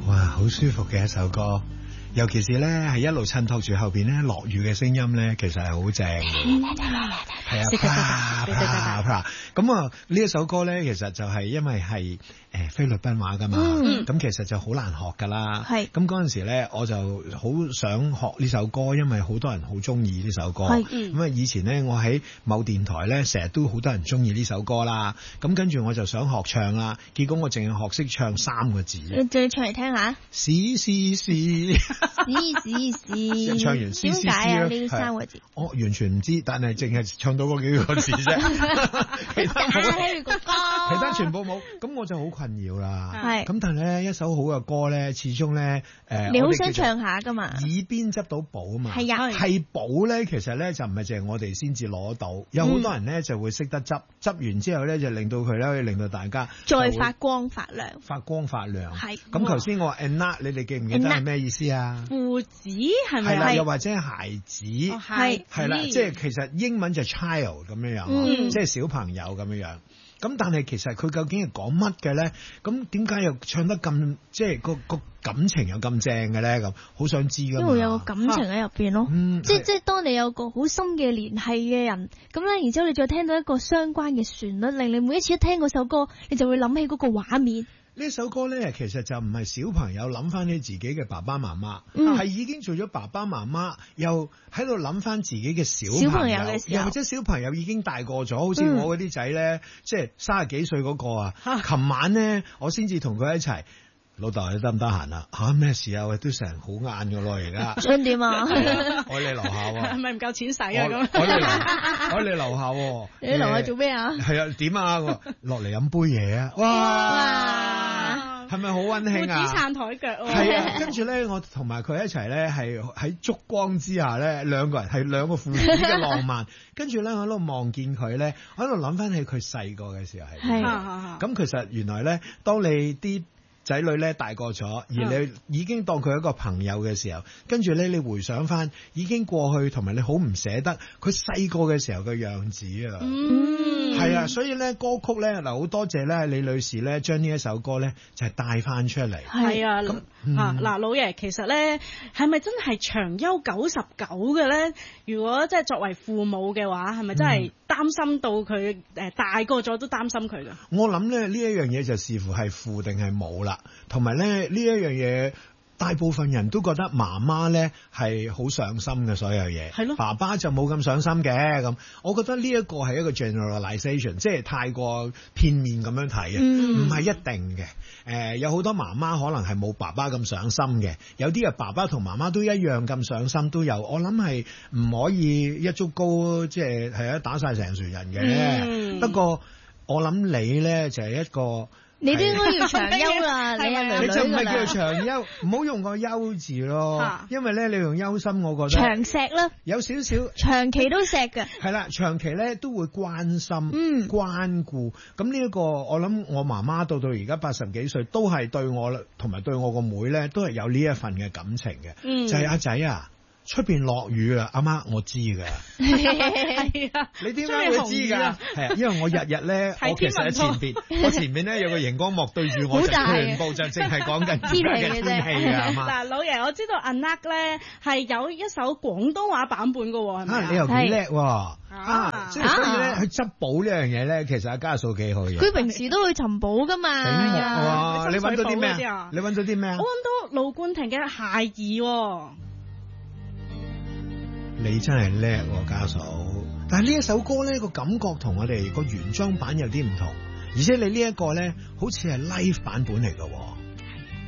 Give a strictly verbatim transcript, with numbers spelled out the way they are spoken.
哇，好舒服嘅一首歌。尤其是咧，係一路襯托住後邊咧落雨嘅聲音咧，其實係好正嘅。係啊，啪啪啪咁啊！呢一首歌咧，其實就係因為係誒菲律賓話噶嘛，咁、嗯、其實就好難學噶啦。係咁嗰陣時咧，我就好想學呢首歌，因為好多人好中意呢首歌。咁啊，以前咧我喺某電台咧，成日都好多人中意呢首歌啦。咁跟住我就想學唱啦，結果我淨係學識唱三個字。 你再唱嚟聽下。是是是。是是是，唱完 C C C 點解啊？呢三個字， 我完全唔知，但係淨係唱到嗰幾個字啫。其他其他全部冇，咁我就好困擾啦。係，咁但係咧一首好嘅歌咧，始終咧誒， 你好想唱下噶嘛？ 耳邊執到寶啊嘛，係啊， 係係寶咧，其實咧就唔係淨係我哋先至攞到，有好多人咧就會識得執，執完之後咧就令到佢咧可以令到大家再發光發亮， 發光發亮。係， 咁頭先我話 Anak，你哋記唔記得係咩意思啊？ 父子係咪？ 係啦，又或者係孩子， 係係啦，即係其實英文就 child 咁樣樣，嗯、即係小朋友咁樣樣。咁但係其實佢究竟係講乜嘅咧？咁點解又唱得咁即係個個感情又咁正嘅咧？咁好想知㗎嘛。 因為有個感情喺入邊咯， 嗯、 即係即係當你有個好深嘅聯繫嘅人，咁咧，然之後你再聽到一個相關嘅旋律，令你每一次一聽嗰首歌，你就會諗起嗰個畫面。 呢首歌咧，其實就唔係小朋友諗翻起自己嘅爸爸媽媽，係、嗯、已經做咗爸爸媽媽，又喺度諗翻自己嘅小朋友，又或者小朋友已經大個咗，好似我嗰啲仔咧，即係三十幾歲嗰個啊。琴晚咧，我先至同佢一齊。老豆你得唔得閒啊？吓咩事啊？喂，都成好晏噶咯，而家想點啊？ 我喺你樓下喎， 係咪唔夠錢使啊？咁我喺你樓下， 你喺樓下做咩啊？ 係啊，點啊？落嚟飲杯嘢啊！哇，係咪好溫馨啊？ 父子撐台腳， 係啊！跟住咧，我同埋佢一齊咧，係喺燭光之下咧，兩個人係兩個父子嘅浪漫。跟住咧，我喺度望見佢咧，我喺度諗翻起佢細個嘅時候係點。咁其實原來咧，當你啲仔女咧大個咗，而你已經當佢一個朋友嘅時候，跟住咧你回想翻已經過去，同埋你好唔捨得佢細個嘅時候嘅樣子啊。嗯，係啊，所以咧歌曲咧嗱，好多謝咧李女士咧將呢一首歌咧就係帶翻出嚟。 係啊，咁啊嗱，老爺其實咧係咪真係長憂九十九嘅咧？如果即係作為父母嘅話，係咪真係擔心到佢誒大個咗都擔心佢㗎？ 我諗咧呢一樣嘢就視乎係父定係母啦。同埋咧呢一樣嘢，大部分人都覺得媽媽咧係好上心嘅所有嘢，係咯，爸爸就冇咁上心嘅咁。我覺得呢一個係一個 generalization， 即係太過片面咁樣睇嘅，唔係、嗯、一定嘅。誒、呃，有好多媽媽可能係冇爸爸咁上心嘅，有啲嘅爸爸同媽媽都一樣咁上心都有。我諗係唔可以一竹篙，即係係一打晒成船人嘅。嗯、不過我諗你咧就係、是、一個。 你都應該要長憂啦，你係你就唔係叫做長憂，唔好用個憂字咯，因為咧你用憂心，我覺得長錫啦， 有少少長期都錫嘅， 係啦，長期咧都會關心、 嗯、關顧。咁呢一個我諗我媽媽到到而家八十幾歲，都係對我同埋對我個妹咧，都係有呢一份嘅感情嘅，嗯、就係阿仔啊。出邊落雨啊，阿媽我知噶， 係啊， 你點解會知噶？係啊，因為我日日咧，我其實喺前邊，我前邊咧有個熒光幕對住我，就全部就淨係講緊天氣嘅天氣啊嘛。 嗱，老爺，我知道 Anak 咧係有一首廣東話版本噶，係咪啊？ 你又幾叻喎！啊，即係所以咧，去執寶呢樣嘢咧，其實阿家嫂幾好嘅。 佢平時都去尋寶噶嘛。 哇！你揾到啲咩啊？你揾到啲咩啊？ 我揾到盧冠廷嘅孩兒。 你真係叻喎，家嫂！但係呢一首歌咧個感覺同我哋個原裝版有啲唔同，而且你呢一個咧好似係 live 版本嚟㗎喎。